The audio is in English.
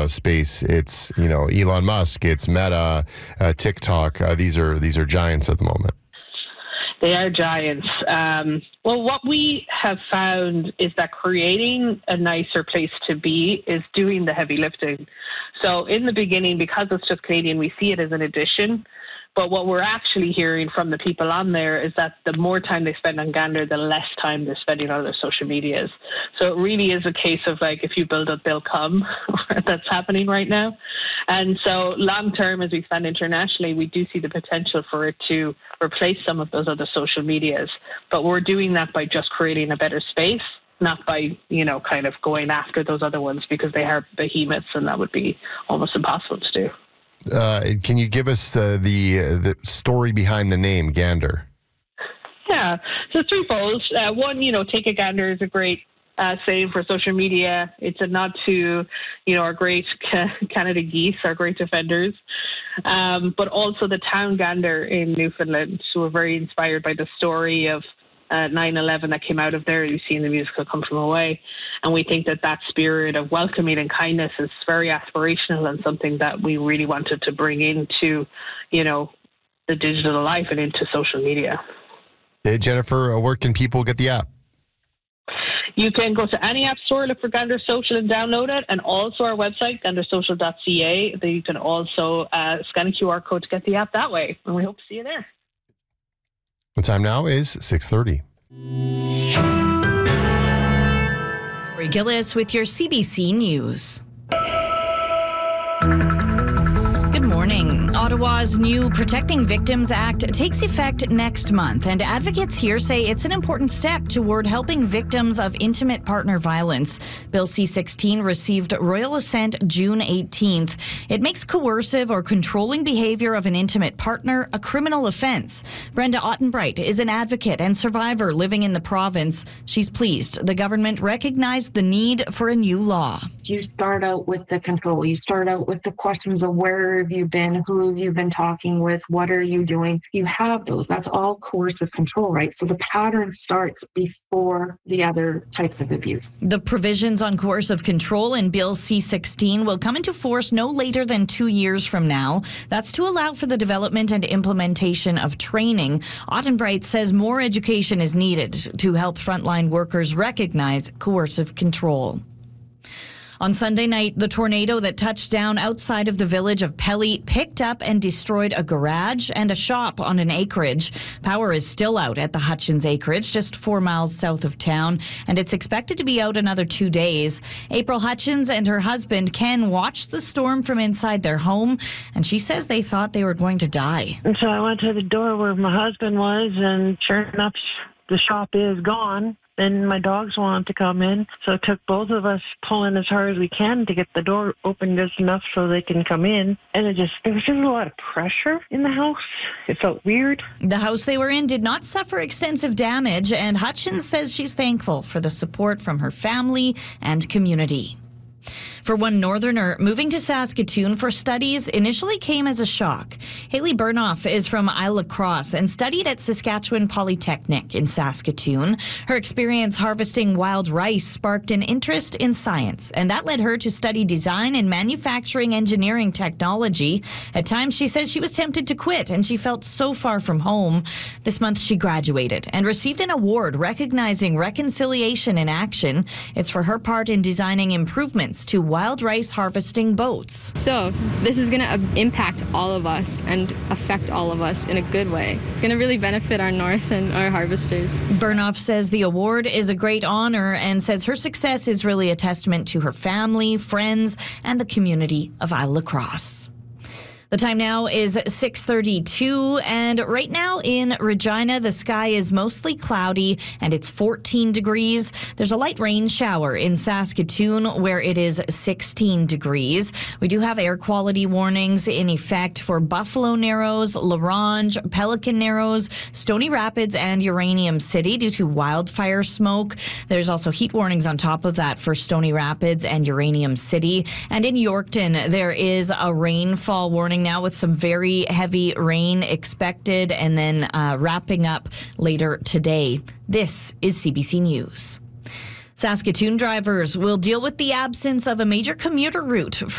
space. It's, Elon Musk, it's Meta, TikTok. These are giants at the moment. They are giants. Well, what we have found is that creating a nicer place to be is doing the heavy lifting. So in the beginning, because it's just Canadian, we see it as an addition. But what we're actually hearing from the people on there is that the more time they spend on Gander, the less time they're spending on their social medias. So it really is a case of if you build it, they'll come. That's happening right now. And so long term, as we expand internationally, we do see the potential for it to replace some of those other social medias. But we're doing that by just creating a better space, not by, kind of going after those other ones, because they are behemoths and that would be almost impossible to do. Can you give us the story behind the name Gander? Yeah, so threefold. One, take a gander is a great saying for social media. It's a nod to, our great Canada geese, our great defenders, but also the town Gander in Newfoundland. So we're very inspired by the story of 9/11 that came out of there. You've seen the musical Come From Away. And we think that spirit of welcoming and kindness is very aspirational and something that we really wanted to bring into, the digital life and into social media. Hey, Jennifer, where can people get the app? You can go to any app store, look for Gander Social and download it, and also our website, gandersocial.ca. Then you can also scan a QR code to get the app that way. And we hope to see you there. The time now is 6:30. Tori Gillis with your CBC News. Good morning. Ottawa's new Protecting Victims Act takes effect next month, and advocates here say it's an important step toward helping victims of intimate partner violence. Bill C-16 received royal assent June 18th. It makes coercive or controlling behavior of an intimate partner a criminal offense. Brenda Ottenbright is an advocate and survivor living in the province. She's pleased the government recognized the need for a new law. You start out with the control. You start out with the questions of where have you been, who have you been talking with, what are you doing? You have those. That's all coercive control, right? So the pattern starts before the other types of abuse. The provisions on coercive control in Bill C-16 will come into force no later than 2 years from now. That's to allow for the development and implementation of training. Ottenbright says more education is needed to help frontline workers recognize coercive control. On Sunday night, the tornado that touched down outside of the village of Pelly picked up and destroyed a garage and a shop on an acreage. Power is still out at the Hutchins acreage, just 4 miles south of town, and it's expected to be out another 2 days. April Hutchins and her husband, Ken, watched the storm from inside their home, and she says they thought they were going to die. And so I went to the door where my husband was, and sure enough, the shop is gone. Then my dogs wanted to come in, so it took both of us pulling as hard as we can to get the door open just enough so they can come in. And there was just a lot of pressure in the house. It felt weird. The house they were in did not suffer extensive damage, and Hutchins says she's thankful for the support from her family and community. For one Northerner, moving to Saskatoon for studies initially came as a shock. Haley Burnoff is from Isle La Crosse and studied at Saskatchewan Polytechnic in Saskatoon. Her experience harvesting wild rice sparked an interest in science, and that led her to study design and manufacturing engineering technology. At times, she says she was tempted to quit, and she felt so far from home. This month, she graduated and received an award recognizing reconciliation in action. It's for her part in designing improvements to wild rice harvesting boats. So this is going to impact all of us and affect all of us in a good way. It's going to really benefit our north and our harvesters. Burnoff says the award is a great honor and says her success is really a testament to her family, friends, and the community of Isle La Crosse. The time now is 6:32, and right now in Regina, the sky is mostly cloudy, and it's 14 degrees. There's a light rain shower in Saskatoon, where it is 16 degrees. We do have air quality warnings in effect for Buffalo Narrows, La Ronge, Pelican Narrows, Stony Rapids, and Uranium City due to wildfire smoke. There's also heat warnings on top of that for Stony Rapids and Uranium City. And in Yorkton, there is a rainfall warning now with some very heavy rain expected and then wrapping up later today. This is CBC News. Saskatoon drivers will deal with the absence of a major commuter route